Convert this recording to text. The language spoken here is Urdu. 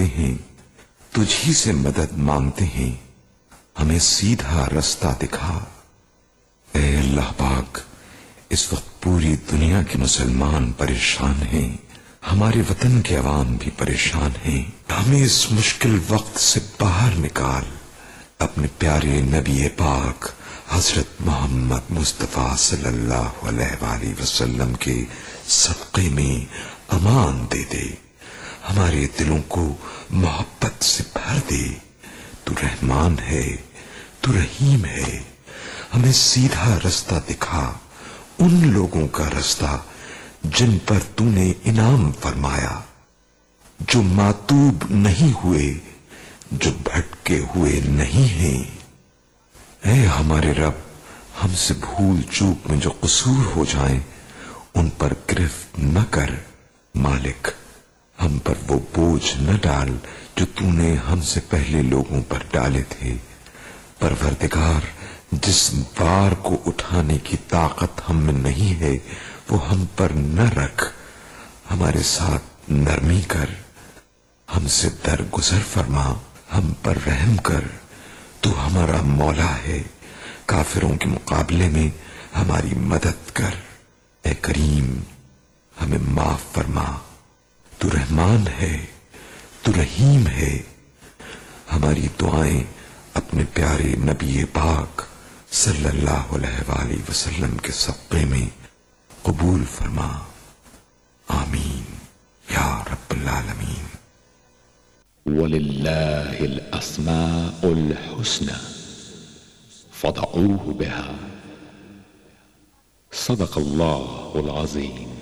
آتے ہیں، تجھی سے مدد مانگتے ہیں، ہمیں سیدھا رستہ دکھا۔ اے اللہ پاک، اس وقت پوری دنیا کے مسلمان پریشان ہیں، ہمارے وطن کے عوام بھی پریشان ہیں، ہمیں اس مشکل وقت سے باہر نکال۔ اپنے پیارے نبی پاک حضرت محمد مصطفیٰ صلی اللہ علیہ وآلہ وسلم کے صدقے میں امان دے دے، ہمارے دلوں کو محبت سے بھر دے۔ تو رحمان ہے، تو رحیم ہے، ہمیں سیدھا رستہ دکھا، ان لوگوں کا رستہ جن پر تو نے انعام فرمایا، جو ماتوب نہیں ہوئے، جو بھٹکے ہوئے نہیں ہیں۔ اے ہمارے رب، ہم سے بھول چوک میں جو قصور ہو جائیں ان پر گرفت نہ کر۔ مالک، ہم پر وہ بوجھ نہ ڈال جو تو نے ہم سے پہلے لوگوں پر ڈالے تھے۔ پروردگار، جس بار کو اٹھانے کی طاقت ہم میں نہیں ہے وہ ہم پر نہ رکھ، ہمارے ساتھ نرمی کر، ہم سے درگزر فرما، ہم پر رحم کر۔ تو ہمارا مولا ہے، کافروں کے مقابلے میں ہماری مدد کر۔ اے کریم، ہمیں معاف فرما، تو رحمان ہے، تو رحیم ہے، ہماری دعائیں اپنے پیارے نبی پاک صلی اللہ علیہ وآلہ وسلم کے صدقے میں قبول فرما۔ آمین یا رب العالمین۔ وَلِلَّهِ الْأَسْمَاءُ الْحُسْنَى فَادْعُوهُ بِهَا۔ صدق اللہ العظیم۔